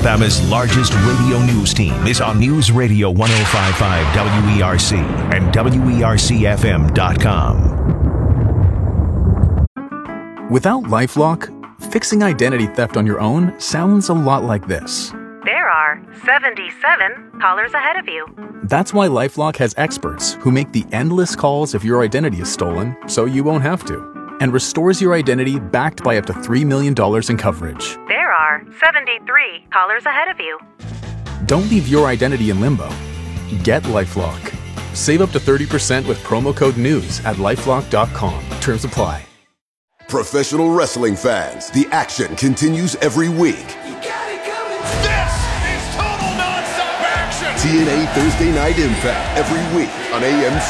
Alabama's largest radio news team is on News Radio 105.5 WERC and WERCFM.com. Without LifeLock, fixing identity theft on your own sounds a lot like this. There are 77 callers ahead of you. That's why LifeLock has experts who make the endless calls if your identity is stolen so you won't have to, and restores your identity backed by up to $3 million in coverage. There are 73 callers ahead of you. Don't leave your identity in limbo. Get LifeLock. Save up to 30% with promo code NEWS at LifeLock.com. Terms apply. Professional wrestling fans, the action continues every week. This is total nonstop action. TNA Thursday Night Impact every week on AM